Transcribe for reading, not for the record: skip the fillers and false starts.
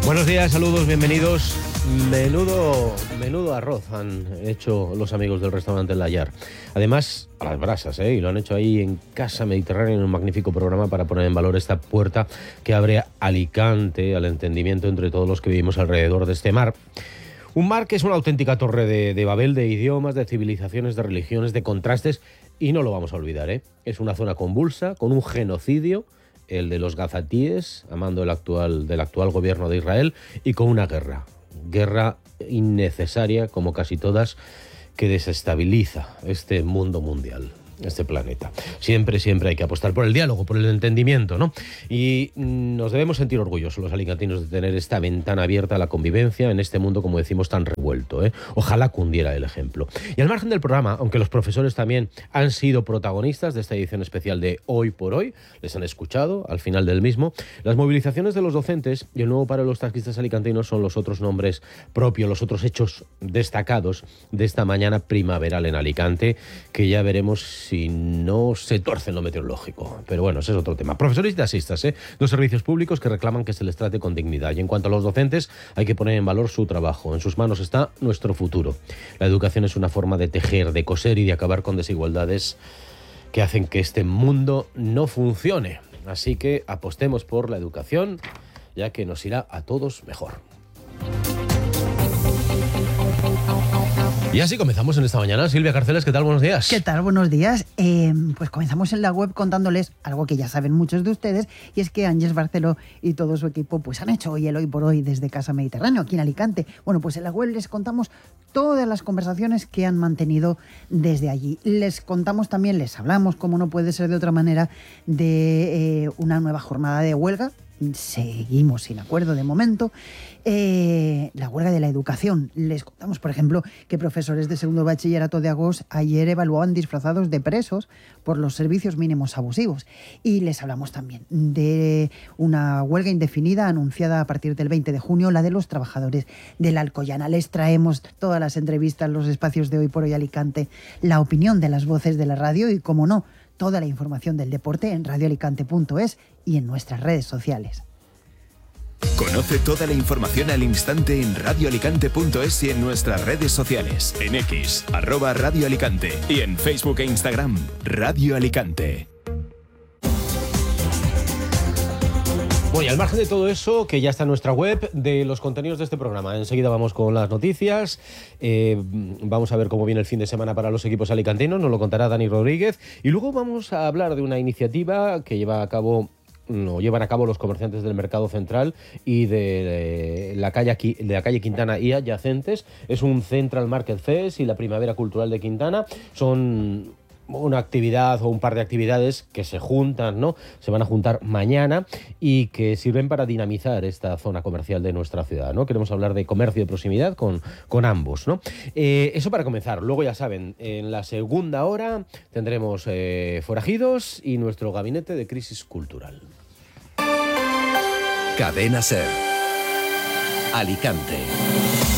Buenos días, saludos, bienvenidos. Menudo arroz han hecho los amigos del restaurante La Llar. Además, a las brasas, y lo han hecho ahí en Casa Mediterránea, en un magnífico programa para poner en valor esta puerta que abre Alicante al entendimiento entre todos los que vivimos alrededor de este mar. Un mar que es una auténtica torre de Babel, de idiomas, de civilizaciones, de religiones, de contrastes, y no lo vamos a olvidar, Es una zona convulsa, con un genocidio, el de los gazatíes, a mando del actual gobierno de Israel, y con una guerra innecesaria, como casi todas, que desestabiliza este mundo mundial, este planeta. Siempre hay que apostar por el diálogo, por el entendimiento, ¿no? Y nos debemos sentir orgullosos los alicantinos de tener esta ventana abierta a la convivencia en este mundo, como decimos, tan revuelto, Ojalá cundiera el ejemplo. Y al margen del programa, aunque los profesores también han sido protagonistas de esta edición especial de Hoy por Hoy, les han escuchado al final del mismo, las movilizaciones de los docentes y el nuevo paro de los taxistas alicantinos son los otros nombres propios, los otros hechos destacados de esta mañana primaveral en Alicante, que ya veremos si no se tuerce en lo meteorológico. Pero bueno, ese es otro tema. Profesores y taxistas, dos servicios públicos que reclaman que se les trate con dignidad. Y en cuanto a los docentes, hay que poner en valor su trabajo. En sus manos está nuestro futuro. La educación es una forma de tejer, de coser y de acabar con desigualdades que hacen que este mundo no funcione. Así que apostemos por la educación, ya que nos irá a todos mejor. Y así comenzamos en esta mañana. Silvia Carceles, ¿qué tal? Buenos días. ¿Qué tal? Buenos días. Pues comenzamos en la web contándoles algo que ya saben muchos de ustedes, y es que Ángeles Barceló y todo su equipo pues han hecho hoy el Hoy por Hoy desde Casa Mediterráneo, aquí en Alicante. Bueno, pues en la web les contamos todas las conversaciones que han mantenido desde allí. Les contamos también, les hablamos, como no puede ser de otra manera, de una nueva jornada de huelga. Seguimos sin acuerdo de momento. La huelga de la educación. Les contamos, por ejemplo, que profesores de segundo bachillerato de Agos ayer evaluaban disfrazados de presos por los servicios mínimos abusivos. Y les hablamos también de una huelga indefinida anunciada a partir del 20 de junio, la de los trabajadores de la Alcoyana. Les traemos todas las entrevistas, los espacios de Hoy por Hoy Alicante, la opinión de las voces de la radio y, como no, toda la información del deporte en radioalicante.es y en nuestras redes sociales. Conoce toda la información al instante en radioalicante.es y en nuestras redes sociales. En X, @Radio Alicante, y en Facebook e Instagram, Radio Alicante. Bueno, y al margen de todo eso, que ya está en nuestra web, de los contenidos de este programa, enseguida vamos con las noticias. Vamos a ver cómo viene el fin de semana para los equipos alicantinos, nos lo contará Dani Rodríguez. Y luego vamos a hablar de una iniciativa que llevan a cabo los comerciantes del Mercado Central y de la calle Quintana y adyacentes. Es un Central Market Fest y la Primavera Cultural de Quintana. Son una actividad o un par de actividades que se juntan, Se van a juntar mañana y que sirven para dinamizar esta zona comercial de nuestra ciudad, Queremos hablar de comercio de proximidad con ambos, Eso para comenzar. Luego, ya saben, en la segunda hora tendremos forajidos y nuestro gabinete de crisis cultural. Cadena SER. Alicante.